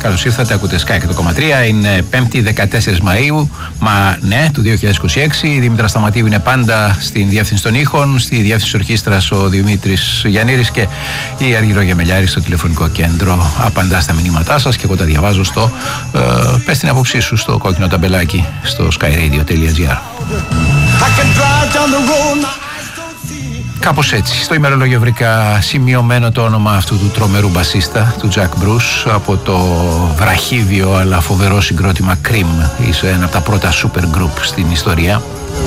καλώς ήρθατε. Ακούτε Sky 100,3. Είναι 5η 14 Μαΐου του 2026. Η Δήμητρα Σταματίου είναι πάντα στην διεύθυνση των ήχων, στη διεύθυνση ορχήστρας ο Δημήτρης Γιαννήρης και η Αργυρό Γεμελιάρη στο τηλεφωνικό κέντρο. Απαντά στα μηνύματά σας και εγώ τα διαβάζω στο πες την άποψή σου στο κόκκινο ταμπελάκι στο skyradio.gr. Κάπως έτσι. Στο ημερολόγιο βρήκα σημειωμένο το όνομα αυτού του τρομερού μπασίστα, του Jack Bruce, από το βραχύβιο αλλά φοβερό συγκρότημα Cream. Είσαι ένα από τα πρώτα super group στην ιστορία.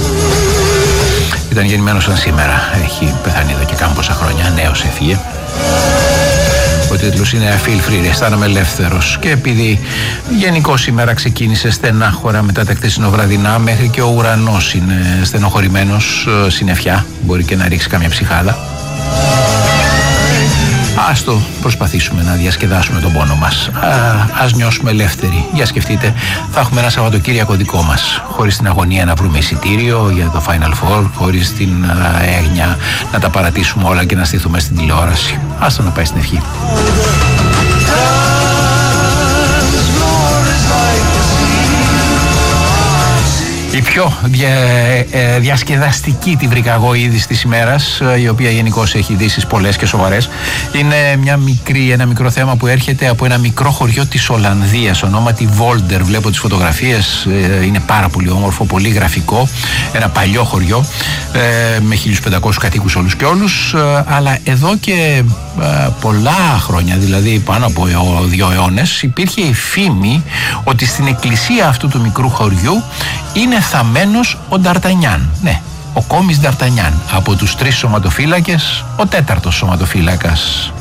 Ήταν γεννημένος σαν σήμερα. Έχει πεθάνει εδώ και κάμποσα χρόνια. Νέος έφυγε. Ο τίτλος είναι Feel Free, αισθάνομαι ελεύθερος. Και επειδή γενικώς σήμερα ξεκίνησε στενάχωρα μετά τα χθεσινοβραδινά, μέχρι και ο ουρανός είναι στενοχωρημένος, συννεφιά, μπορεί και να ρίξει κάμια ψυχάδα. Ας το προσπαθήσουμε να διασκεδάσουμε τον πόνο μας. Ας νιώσουμε ελεύθεροι. Για σκεφτείτε, θα έχουμε ένα Σαββατοκύριακο δικό μας. Χωρίς την αγωνία να βρούμε εισιτήριο για το Final Four, χωρίς την έγνοια να τα παρατήσουμε όλα και να στηθούμε στην τηλεόραση. Ας το να πάει στην ευχή. Η πιο διασκεδαστική τη βρήκα εγώ είδηση της ημέρας, η οποία γενικώς έχει ειδήσεις πολλές και σοβαρές. Είναι ένα μικρό θέμα που έρχεται από ένα μικρό χωριό της Ολλανδίας, ονόματι Βόλντερ. Βλέπω τις φωτογραφίες, είναι πάρα πολύ όμορφο, πολύ γραφικό. Ένα παλιό χωριό με 1.500 κατοίκους όλους και όλους, αλλά εδώ και πολλά χρόνια, δηλαδή πάνω από 2 αιώνες, υπήρχε η φήμη ότι στην εκκλησία αυτού του μικρού χωριού είναι θαμμένος ο Νταρτανιάν. Ναι, ο κόμις Νταρτανιάν. Από τους 3 σωματοφύλακες, ο 4ος σωματοφύλακας.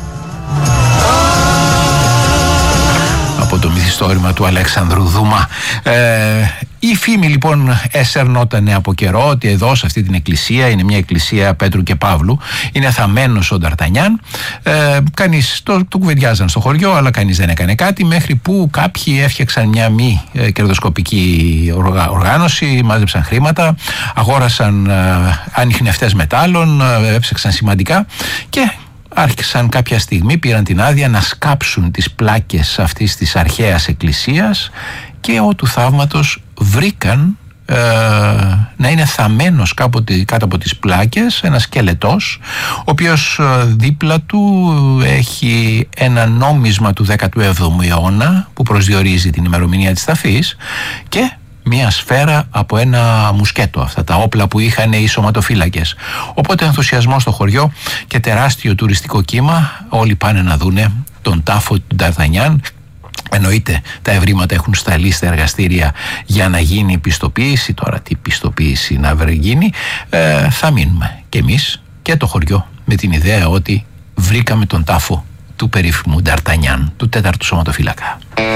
Από το μυθιστόρημα του Αλέξανδρου Δούμα. Η φήμη λοιπόν εσερνότανε από καιρό ότι εδώ σε αυτή την εκκλησία, είναι μια εκκλησία Πέτρου και Παύλου, είναι θαμμένος ο Νταρτανιάν. Κανείς το κουβεντιάζαν στο χωριό, αλλά κανείς δεν έκανε κάτι, μέχρι που κάποιοι έφτιαξαν μια μη κερδοσκοπική οργάνωση, μάζεψαν χρήματα, αγόρασαν ανιχνευτές μετάλλων, έψαξαν σημαντικά και άρχισαν κάποια στιγμή, πήραν την άδεια να σκάψουν τις πλάκες αυτής της αρχαίας εκκλησίας και ο του θαύματος βρήκαν να είναι θαμμένος κάτω από τις πλάκες ένας σκελετός, ο οποίος δίπλα του έχει ένα νόμισμα του 17ου αιώνα που προσδιορίζει την ημερομηνία της ταφής και μια σφαίρα από ένα μουσκέτο, αυτά τα όπλα που είχαν οι σωματοφύλακες. Οπότε ενθουσιασμός στο χωριό και τεράστιο τουριστικό κύμα, όλοι πάνε να δούνε τον τάφο του Νταρτανιάν. Εννοείται τα ευρήματα έχουν σταλεί στα εργαστήρια για να γίνει πιστοποίηση. Τώρα τι πιστοποίηση να γίνει, θα μείνουμε κι εμείς και το χωριό με την ιδέα ότι βρήκαμε τον τάφο του περίφημου Νταρτανιάν, του 4ου σωματοφύλακα.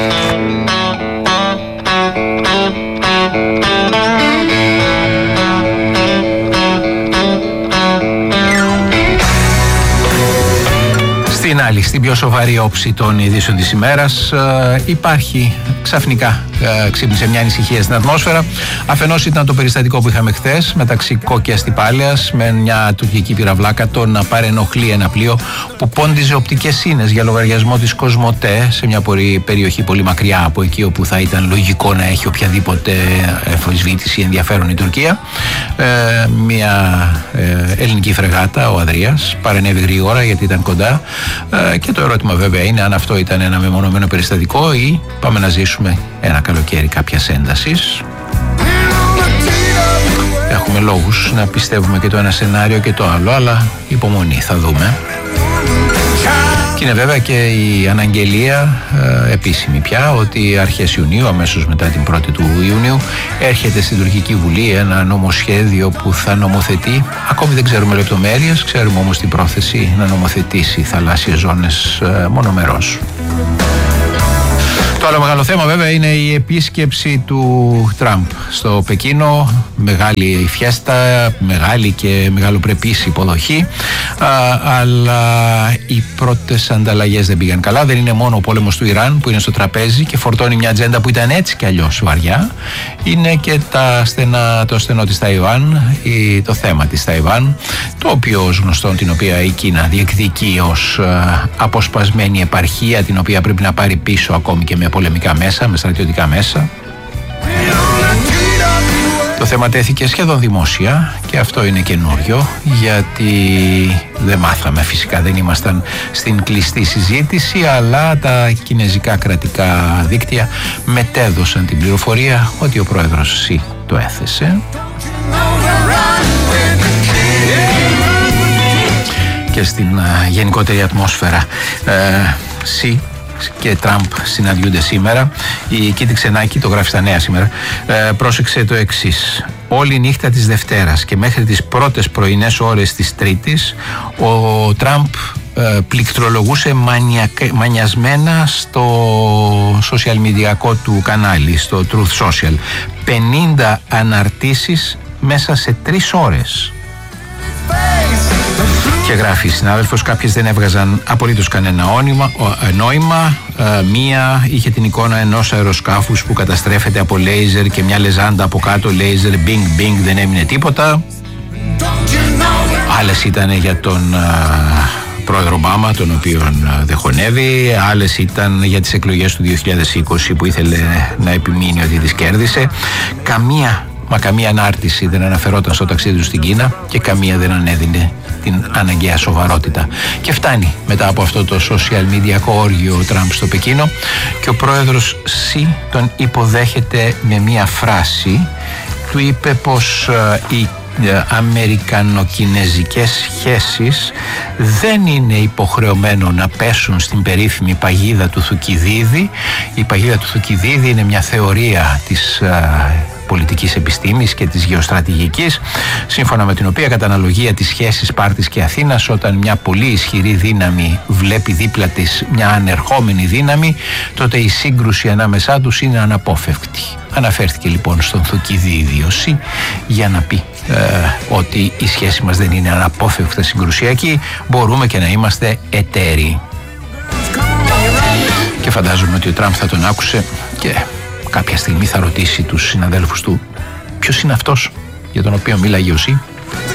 Στην άλλη, στην πιο σοβαρή όψη των ειδήσεων της ημέρας, υπάρχει ξαφνικά, ξύπνησε μια ανησυχία στην ατμόσφαιρα. Αφενός ήταν το περιστατικό που είχαμε χθες μεταξύ Κόκκιας Τυπάλαιας με μια τουρκική πυραυλάκα να παρενοχλεί ένα πλοίο που πόντιζε οπτικές σύνες για λογαριασμό της Κοσμοτέ σε μια περιοχή πολύ μακριά από εκεί όπου θα ήταν λογικό να έχει οποιαδήποτε εμφισβήτηση ενδιαφέρον η Τουρκία. Μια ελληνική φρεγάτα, ο Αδρίας, παρενέβη γρήγορα γιατί ήταν κοντά. Και το ερώτημα βέβαια είναι αν αυτό ήταν ένα μεμονωμένο περιστατικό ή πάμε να ζήσουμε ένα καλοκαίρι κάποιας έντασης. Έχουμε λόγους να πιστεύουμε και το ένα σενάριο και το άλλο, αλλά υπομονή, θα δούμε. Και είναι βέβαια και η αναγγελία επίσημη πια ότι αρχές Ιουνίου, αμέσως μετά την 1η του Ιουνίου, έρχεται στην Τουρκική Βουλή ένα νομοσχέδιο που θα νομοθετεί, ακόμη δεν ξέρουμε λεπτομέρειες, ξέρουμε όμως την πρόθεση να νομοθετήσει θαλάσσιες ζώνες μονομερώς. Το άλλο μεγάλο θέμα βέβαια είναι η επίσκεψη του Τραμπ στο Πεκίνο. Μεγάλη φιέστα, μεγάλη και μεγαλοπρεπής υποδοχή, αλλά οι πρώτες ανταλλαγές δεν πήγαν καλά. Δεν είναι μόνο ο πόλεμος του Ιράν που είναι στο τραπέζι και φορτώνει μια ατζέντα που ήταν έτσι κι αλλιώς βαριά. Είναι και το στενό της Ταϊβάν, το θέμα της Ταϊβάν, το οποίο ως γνωστόν την οποία η Κίνα διεκδικεί ως αποσπασμένη επαρχία, την οποία πρέπει να πάρει πίσω ακόμη και με πολεμικά μέσα, με στρατιωτικά μέσα. Το θέμα τέθηκε σχεδόν δημόσια και αυτό είναι καινούριο, γιατί δεν μάθαμε, φυσικά δεν ήμασταν στην κλειστή συζήτηση, αλλά τα κινέζικα κρατικά δίκτυα μετέδωσαν την πληροφορία ότι ο πρόεδρος Σι το έθεσε. Και στην γενικότερη ατμόσφαιρα Σι και Τραμπ συναντιούνται σήμερα. Η Κίτη Ξενάκη, το γράφει στα νέα σήμερα, πρόσεξε το εξής: όλη η νύχτα της Δευτέρας και μέχρι τις πρώτες πρωινές ώρες της Τρίτης ο Τραμπ πληκτρολογούσε μανιασμένα στο social media του κανάλι, στο Truth Social, 50 αναρτήσεις μέσα σε 3 ώρες. Και γράφει συνάδελφος, κάποιες δεν έβγαζαν απολύτως κανένα νόημα. Μία είχε την εικόνα ενός αεροσκάφους που καταστρέφεται από λέιζερ και μια λεζάντα από κάτω, λέιζερ, bing bing, δεν έμεινε τίποτα. Άλλες ήταν για τον πρόεδρο Ομπάμα, τον οποίον δεν χωνεύει. Άλλες ήταν για τις εκλογές του 2020 που ήθελε να επιμείνει ότι τις κέρδισε. Καμία ανάρτηση δεν αναφερόταν στο ταξίδι του στην Κίνα και καμία δεν ανέδινε την αναγκαία σοβαρότητα. Και φτάνει μετά από αυτό το social media όργιο ο Τραμπ στο Πεκίνο και ο πρόεδρος Σι τον υποδέχεται με μία φράση. Του είπε πως οι αμερικανοκινέζικες σχέσεις δεν είναι υποχρεωμένο να πέσουν στην περίφημη παγίδα του Θουκυδίδη. Η παγίδα του Θουκυδίδη είναι μια θεωρία της πολιτικής επιστήμης και της γεωστρατηγικής, σύμφωνα με την οποία κατά αναλογία της σχέσης Σπάρτης και Αθήνας, όταν μια πολύ ισχυρή δύναμη βλέπει δίπλα της μια ανερχόμενη δύναμη, τότε η σύγκρουση ανάμεσά τους είναι αναπόφευκτη. Αναφέρθηκε λοιπόν στον Θουκυδίδη Σι για να πει ότι η σχέση μας δεν είναι αναπόφευκτα συγκρουσιακή, μπορούμε και να είμαστε εταίροι. Και φαντάζομαι ότι ο Τραμπ θα τον άκουσε και κάποια στιγμή θα ρωτήσει τους συναδέλφους του ποιος είναι αυτός για τον οποίο μίλαγε ο Σι.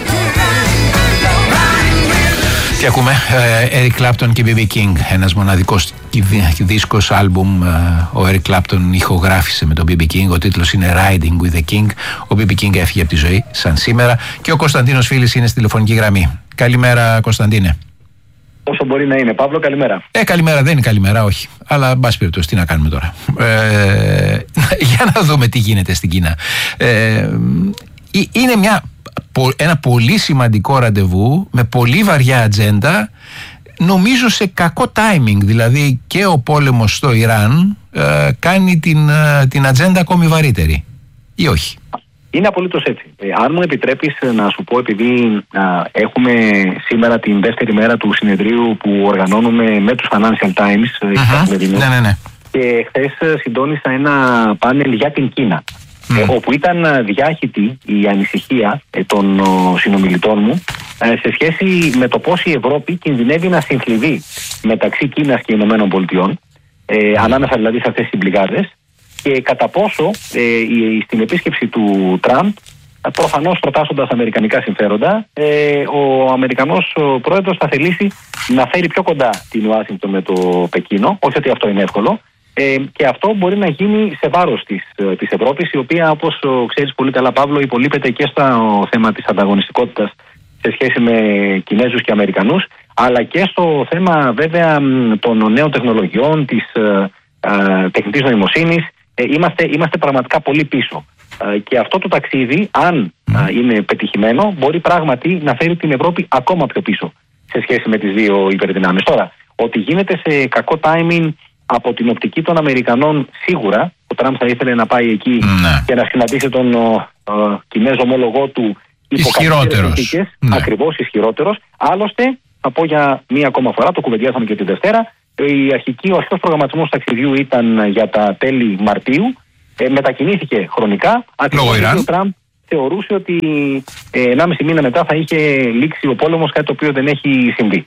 Και ακούμε Eric Clapton και BB King, ένας μοναδικός δίσκος άλμπουμ. Ο Eric Clapton ηχογράφησε με τον BB King, ο τίτλος είναι Riding with the King. Ο BB King έφυγε από τη ζωή σαν σήμερα και ο Κωνσταντίνος Φίλης είναι στη τηλεφωνική γραμμή. Καλημέρα Κωνσταντίνε. Όσο μπορεί να είναι. Παύλο, καλημέρα. Καλημέρα, δεν είναι καλημέρα, όχι. Αλλά, εν πάση περιπτώσει, τι να κάνουμε τώρα. Για να δούμε τι γίνεται στην Κίνα. Είναι ένα πολύ σημαντικό ραντεβού με πολύ βαριά ατζέντα, νομίζω σε κακό timing. Δηλαδή και ο πόλεμος στο Ιράν κάνει την ατζέντα ακόμη βαρύτερη, ή όχι? Είναι απολύτως έτσι. Αν μου επιτρέπεις να σου πω, επειδή έχουμε σήμερα την δεύτερη μέρα του συνεδρίου που οργανώνουμε με τους Financial Times, ναι. Και χθες συντόνισα ένα πάνελ για την Κίνα, όπου ήταν διάχυτη η ανησυχία των συνομιλητών μου σε σχέση με το πώς η Ευρώπη κινδυνεύει να συμφλιβεί μεταξύ Κίνας και Ηνωμένων Πολιτειών, ανάμεσα δηλαδή σε αυτές τις μπλιγάδες, και κατά πόσο στην επίσκεψη του Τραμπ, προφανώς προτάσσοντας αμερικανικά συμφέροντα, ο Αμερικανός πρόεδρος θα θελήσει να φέρει πιο κοντά την Ουάσιγκτον με το Πεκίνο. Όχι ότι αυτό είναι εύκολο, και αυτό μπορεί να γίνει σε βάρος της Ευρώπης, η οποία, όπως ξέρεις πολύ καλά, Παύλο, υπολείπεται και στο θέμα της ανταγωνιστικότητας σε σχέση με Κινέζους και Αμερικανούς, αλλά και στο θέμα βέβαια των νέων τεχνολογιών, της τεχνητής νοημοσύνης. Είμαστε πραγματικά πολύ πίσω. Και αυτό το ταξίδι, αν είναι πετυχημένο, μπορεί πράγματι να φέρει την Ευρώπη ακόμα πιο πίσω σε σχέση με τις δύο υπερδυνάμεις. Τώρα, ότι γίνεται σε κακό timing από την οπτική των Αμερικανών, σίγουρα ο Τραμπ θα ήθελε να πάει εκεί και να συναντήσει τον Κινέζο ομόλογό του ισχυρότερος. Ακριβώς, ισχυρότερος. Άλλωστε, θα πω για μία ακόμα φορά, το κουβεντιάσαμε και την Δευτέρα, ο αρχικός προγραμματισμός του ταξιδιού ήταν για τα τέλη Μαρτίου. Μετακινήθηκε χρονικά. Ακριβώς ο Τραμπ θεωρούσε ότι 1,5 μήνα μετά θα είχε λήξει ο πόλεμος, κάτι το οποίο δεν έχει συμβεί.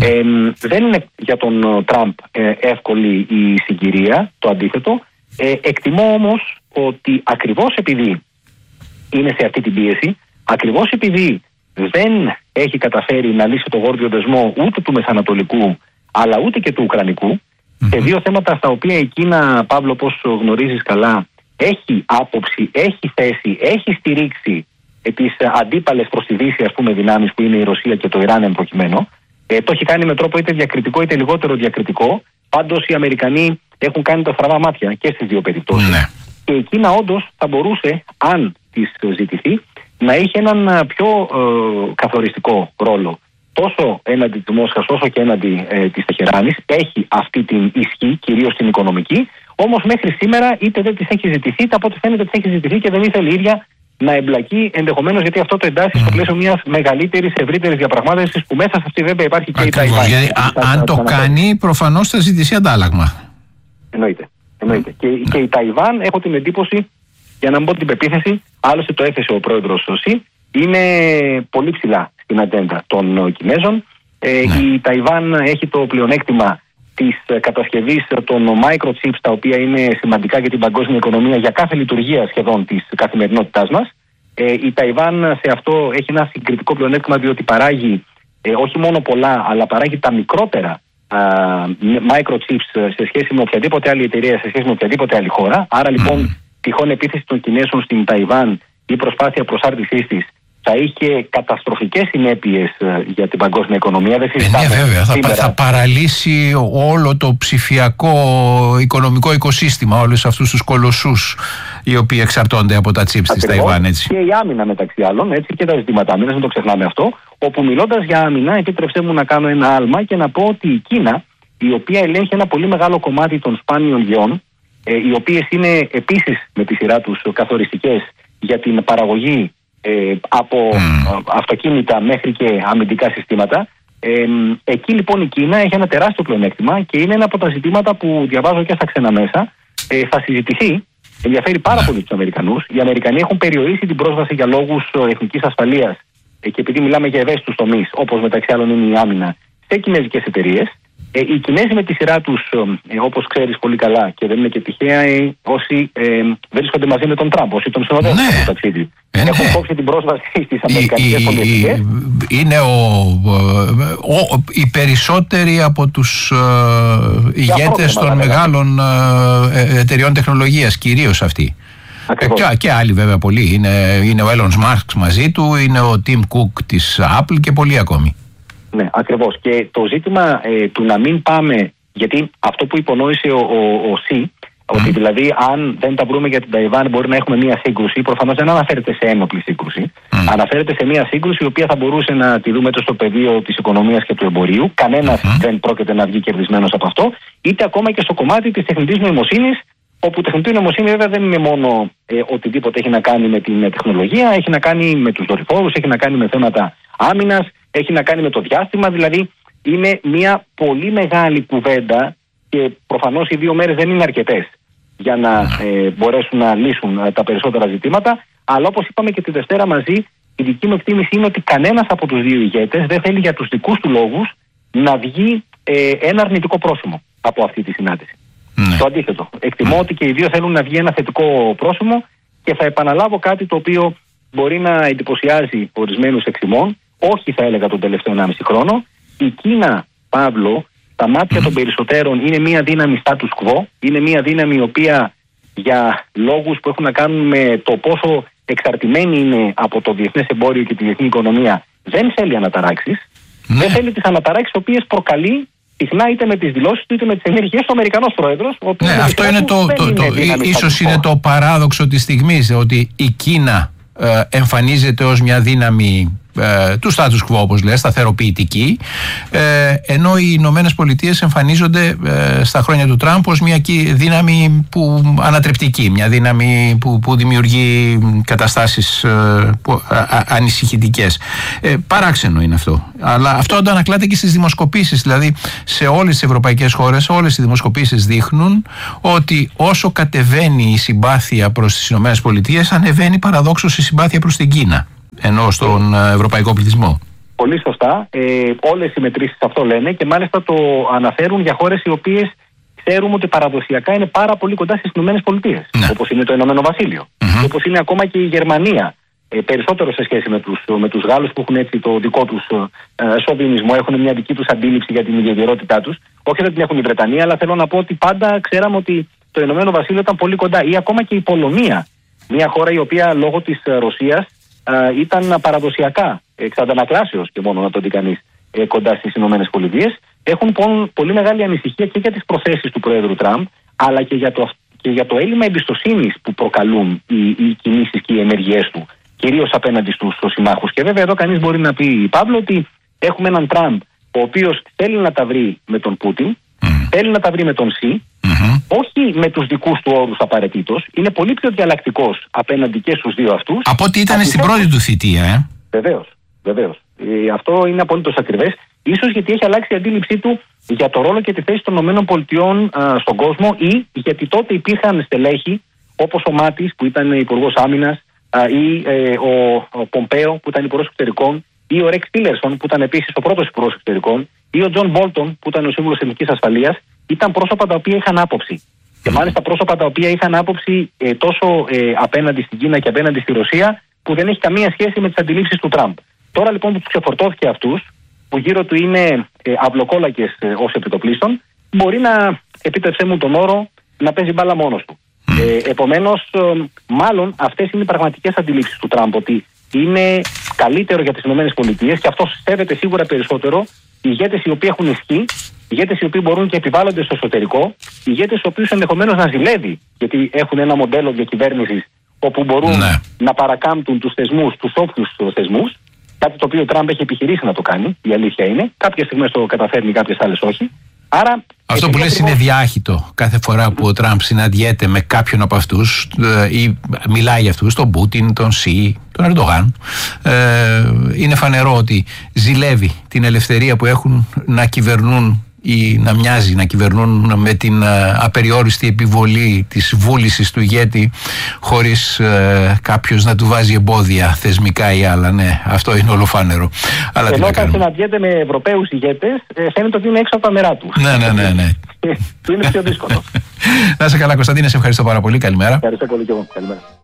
Δεν είναι για τον Τραμπ εύκολη η συγκυρία, το αντίθετο. Εκτιμώ όμως ότι ακριβώς επειδή είναι σε αυτή την πίεση, ακριβώς επειδή δεν έχει καταφέρει να λύσει το γόρδιο δεσμό ούτε του Μεσανατολικού αλλά ούτε και του Ουκρανικού, σε δύο θέματα στα οποία η Κίνα, Παύλο, όπως γνωρίζεις καλά, έχει άποψη, έχει θέση, έχει στηρίξει τις αντίπαλες προς τη Δύση, ας πούμε, δυνάμεις που είναι η Ρωσία και το Ιράν εν προκειμένου. Το έχει κάνει με τρόπο είτε διακριτικό είτε λιγότερο διακριτικό. Πάντως οι Αμερικανοί έχουν κάνει τα στραβά μάτια και στις δύο περιπτώσεις. Ναι. Και η Κίνα όντως θα μπορούσε, αν της ζητηθεί, να έχει έναν πιο καθοριστικό ρόλο. Τόσο έναντι του Μόσχας όσο και έναντι της Τεχεράνης. Έχει αυτή την ισχύ, κυρίως την οικονομική. Όμως μέχρι σήμερα είτε δεν της έχει ζητηθεί, είτε από ό,τι φαίνεται της έχει ζητηθεί και δεν ήθελε η ίδια να εμπλακεί, ενδεχομένως γιατί αυτό το εντάσσει στο πλαίσιο μιας μεγαλύτερης, ευρύτερης διαπραγμάτευσης που μέσα σε αυτή βέβαια υπάρχει και η Ταϊβάν. Γιατί αν το κάνει, προφανώς θα ζητήσει αντάλλαγμα. Εννοείται. Και η Ταϊβάν, έχω την εντύπωση, για να μην πω την πεποίθηση, άλλωστε το έθεσε ο πρόεδρος Σι, είναι πολύ ψηλά στην ατζέντα των Κινέζων. Η Ταϊβάν έχει το πλεονέκτημα της κατασκευής των microchips, τα οποία είναι σημαντικά για την παγκόσμια οικονομία, για κάθε λειτουργία σχεδόν της καθημερινότητάς μας. Η Ταϊβάν σε αυτό έχει ένα συγκριτικό πλεονέκτημα, διότι παράγει όχι μόνο πολλά, αλλά παράγει τα μικρότερα microchips σε σχέση με οποιαδήποτε άλλη εταιρεία, σε σχέση με οποιαδήποτε άλλη χώρα. Άρα λοιπόν τυχόν επίθεση των Κινέσων στην Ταϊβάν ή προσπάθεια προσάρτησής της θα είχε καταστροφικές συνέπειες για την παγκόσμια οικονομία. Δεν συζητάμε. Βέβαια, θα παραλύσει όλο το ψηφιακό οικονομικό οικοσύστημα, όλους αυτούς τους κολοσσούς οι οποίοι εξαρτώνται από τα chips της Ταϊβάν. Έτσι. Και η άμυνα μεταξύ άλλων, έτσι, και τα ζητήματα άμυνας, μην το ξεχνάμε αυτό. Όπου μιλώντας για άμυνα, επιτρέψτε μου να κάνω ένα άλμα και να πω ότι η Κίνα, η οποία ελέγχει ένα πολύ μεγάλο κομμάτι των σπάνιων γεών, οι οποίες είναι επίσης με τη σειρά τους καθοριστικές για την παραγωγή από αυτοκίνητα μέχρι και αμυντικά συστήματα. Εκεί λοιπόν η Κίνα έχει ένα τεράστιο πλεονέκτημα και είναι ένα από τα ζητήματα που διαβάζω και στα ξένα μέσα. Θα συζητηθεί, ενδιαφέρει πάρα πολύ τους Αμερικανούς. Οι Αμερικανοί έχουν περιορίσει την πρόσβαση για λόγους εθνικής ασφαλείας και επειδή μιλάμε για ευαίσθητους τομείς, όπως μεταξύ άλλων είναι η άμυνα, σε κινέζικες εταιρείες. Οι Κινέζοι με τη σειρά τους, όπως ξέρεις πολύ καλά και δεν είναι και τυχαία, όσοι βρίσκονται μαζί με τον Τραμπ, όσοι τον συνοδεύουν στο ταξίδι, έχουν κόψει την πρόσβαση στις αμερικανικές πολιτικές. Είναι οι περισσότεροι από τους ηγέτες των μεγάλων εταιριών τεχνολογίας, κυρίως αυτοί. Και άλλοι βέβαια πολλοί. Είναι ο Elon Musk μαζί του, είναι ο Tim Cook της Apple και πολλοί ακόμη. Ναι, ακριβώς. Και το ζήτημα του να μην πάμε, γιατί αυτό που υπονόησε ο Σι, ότι δηλαδή αν δεν τα βρούμε για την Ταϊβάν μπορεί να έχουμε μία σύγκρουση, προφανώς δεν αναφέρεται σε ένοπλη σύγκρουση. Αναφέρεται σε μία σύγκρουση η οποία θα μπορούσε να τη δούμε στο πεδίο της οικονομίας και του εμπορίου. Κανένας δεν πρόκειται να βγει κερδισμένος από αυτό, είτε ακόμα και στο κομμάτι της τεχνητής νοημοσύνης, όπου η τεχνητή νοημοσύνη βέβαια δεν είναι μόνο οτιδήποτε έχει να κάνει με την τεχνολογία, έχει να κάνει με τους δορυφόρους, έχει να κάνει με θέματα άμυνας, έχει να κάνει με το διάστημα, δηλαδή είναι μια πολύ μεγάλη κουβέντα και προφανώς οι 2 μέρες δεν είναι αρκετές για να μπορέσουν να λύσουν τα περισσότερα ζητήματα, αλλά όπως είπαμε και τη Δευτέρα μαζί, η δική μου εκτίμηση είναι ότι κανένας από τους δύο ηγέτες δεν θέλει για τους δικούς του λόγους να βγει ένα αρνητικό πρόσημο από αυτή τη συνάντηση. Το αντίθετο. Εκτιμώ ότι και οι δύο θέλουν να βγει ένα θετικό πρόσημο και θα επαναλάβω κάτι το οποίο μπορεί να εντυπωσιάζει ορισμένους εξημών, όχι θα έλεγα τον τελευταίο 1,5 χρόνο. Η Κίνα, Παύλο, στα μάτια των περισσότερων είναι μια δύναμη status quo, είναι μια δύναμη η οποία για λόγους που έχουν να κάνουν με το πόσο εξαρτημένη είναι από το διεθνές εμπόριο και τη διεθνή οικονομία, δεν θέλει αναταράξεις. Δεν θέλει τις αναταράξεις οι οποίες προκαλεί συχνά είτε με τις δηλώσεις του είτε με τις ενέργειες του Αμερικανός πρόεδρος. Αυτό είναι ίσως είναι το παράδοξο της στιγμής, ότι η Κίνα εμφανίζεται ως μια δύναμη του status quo, όπως λέει, σταθεροποιητική, ενώ οι Ηνωμένες Πολιτείες εμφανίζονται στα χρόνια του Τραμπ ως μια δύναμη ανατρεπτική, μια δύναμη που δημιουργεί καταστάσεις ανησυχητικές. Παράξενο είναι αυτό, αλλά αυτό αντανακλάται και στις δημοσκοπήσεις, δηλαδή σε όλες τις ευρωπαϊκές χώρες όλες οι δημοσκοπήσεις δείχνουν ότι όσο κατεβαίνει η συμπάθεια προς τις Ηνωμένες Πολιτείες, ανεβαίνει παραδόξως η συμπάθεια προς την Κίνα, ενώ στον ευρωπαϊκό πληθυσμό. Πολύ σωστά. Όλες οι μετρήσεις αυτό λένε και μάλιστα το αναφέρουν για χώρες οι οποίες ξέρουμε ότι παραδοσιακά είναι πάρα πολύ κοντά στις Ηνωμένες Πολιτείες. Όπως είναι το Ηνωμένο Βασίλειο. Όπως είναι ακόμα και η Γερμανία. περισσότερο σε σχέση με τους Γάλλους που έχουν έτσι το δικό τους σοβινισμό, έχουν μια δική τους αντίληψη για την ιδιαιτερότητά τους. Όχι ότι την έχουν η Βρετανία, αλλά θέλω να πω ότι πάντα ξέραμε ότι το Ηνωμένο Βασίλειο ήταν πολύ κοντά. Ή ακόμα και η Πολωνία, μια χώρα η οποία λόγω της Ρωσίας ήταν παραδοσιακά εξ αντανακλάσεως και μόνο να το δει κανείς κοντά στις Ηνωμένες Πολιτείες. Έχουν πολύ μεγάλη ανησυχία και για τις προθέσεις του Προέδρου Τραμπ, αλλά και για το έλλειμμα εμπιστοσύνης που προκαλούν οι κινήσεις και οι ενέργειές του, κυρίως απέναντι στους συμμάχους. Και βέβαια εδώ κανείς μπορεί να πει, Παύλο, ότι έχουμε έναν Τραμπ ο οποίος θέλει να τα βρει με τον Πούτιν, θέλει να τα βρει με τον Σι, όχι με τους δικούς του όρους απαραίτητος, είναι πολύ πιο διαλλακτικός απέναντι και στους δύο αυτούς. Από ό,τι ήταν στην πρώτη του θητεία, Βεβαίως. Αυτό είναι απολύτως ακριβές. Ίσως γιατί έχει αλλάξει η αντίληψή του για το ρόλο και τη θέση των ΗΠΑ στον κόσμο, ή γιατί τότε υπήρχαν στελέχη όπως ο Μάτις που ήταν υπουργός άμυνας, ή ο Πομπέο που ήταν υπουργός εξωτερικών, ή ο Ρεξ Τίλερσον που ήταν επίσης ο πρώτος υπουργός εξωτερικών, ή ο Τζον Μπόλτον που ήταν ο σύμβουλος εθνικής ασφαλείας. Ήταν πρόσωπα τα οποία είχαν άποψη. Και μάλιστα πρόσωπα τα οποία είχαν άποψη τόσο απέναντι στην Κίνα και απέναντι στη Ρωσία, που δεν έχει καμία σχέση με τις αντιλήψεις του Τραμπ. Τώρα λοιπόν που τους ξεφορτώθηκε αυτούς, που γύρω του είναι αυλοκόλακες ως επιτοπλίστων, μπορεί να, επίτρεψέ μου τον όρο, να παίζει μπάλα μόνος του. Επομένως, μάλλον αυτές είναι οι πραγματικές αντιλήψεις του Τραμπ, ότι είναι καλύτερο για τις ΗΠΑ και αυτό στέβεται σίγουρα περισσότερο ηγέτες οι οποίοι έχουν ισχύ, ηγέτες οι οποίοι μπορούν και επιβάλλονται στο εσωτερικό, ηγέτες οι οποίους ενδεχομένως να ζηλεύει, γιατί έχουν ένα μοντέλο διακυβέρνησης όπου μπορούν να παρακάμπτουν τους θεσμούς, τους όποιους θεσμούς. Κάτι το οποίο ο Τραμπ έχει επιχειρήσει να το κάνει, η αλήθεια είναι. Κάποιες στιγμές το καταφέρνει, κάποιες άλλες όχι. Άρα, αυτό που λες είναι διάχυτο. Κάθε φορά που ο Τραμπ συναντιέται με κάποιον από αυτούς ή μιλάει για αυτούς, τον Πούτιν, τον Σι, τον Ερντογάν, είναι φανερό ότι ζηλεύει την ελευθερία που έχουν να κυβερνούν ή να μοιάζει να κυβερνούν με την απεριόριστη επιβολή της βούλησης του ηγέτη, χωρίς κάποιος να του βάζει εμπόδια θεσμικά ή άλλα. Ναι, αυτό είναι ολοφάνερο. Αλλά ενώ όταν συναντιέται με Ευρωπαίους ηγέτες, φαίνεται ότι είναι έξω από τα μερά του. Ναι. Του είναι πιο δύσκολο. Να είσαι καλά, Κωνσταντίνε, σε ευχαριστώ πάρα πολύ. Καλημέρα. Ευχαριστώ πολύ και εγώ. Καλημέρα.